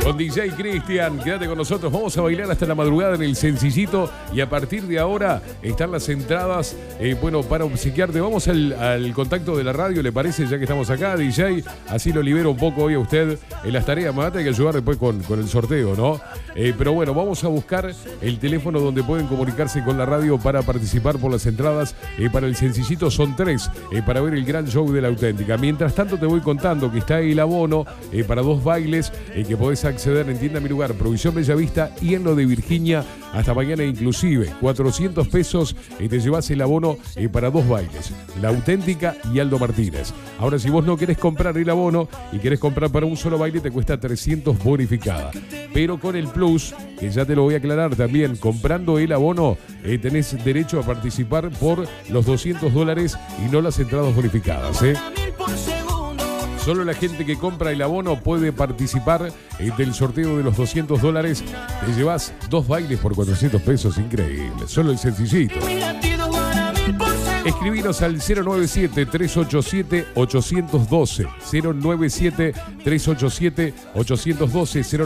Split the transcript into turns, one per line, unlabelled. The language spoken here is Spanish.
Con DJ Cristian, quédate con nosotros, vamos a bailar hasta la madrugada en el Sencillito y a partir de ahora están las entradas, para obsequiarte. Vamos al contacto de la radio, ¿le parece? Ya que estamos acá, DJ, así lo libero un poco hoy a usted en las tareas, me va a tener que ayudar después con el sorteo, ¿no? Pero bueno, vamos a buscar el teléfono donde pueden comunicarse con la radio para participar por las entradas para el Sencillito. Son 3 para ver el gran show de La Auténtica. Mientras tanto te voy contando que está el abono para 2 bailes que podés acceder en Tienda Mi Lugar, Provisión Bellavista y en lo de Virginia hasta mañana inclusive. 400 pesos y te llevas el abono para 2 bailes, La Auténtica y Aldo Martínez. Ahora, si vos no querés comprar el abono y querés comprar para un solo baile, te cuesta 300 bonificada. Pero con el plus, que ya te lo voy a aclarar también, comprando el abono tenés derecho a participar por los $200 y no las entradas bonificadas, Solo la gente que compra el abono puede participar del sorteo de los $200. Te llevas 2 bailes por 400 pesos, increíble. Solo el Sencillito. Escribinos al 097-387-812. 097-387-812.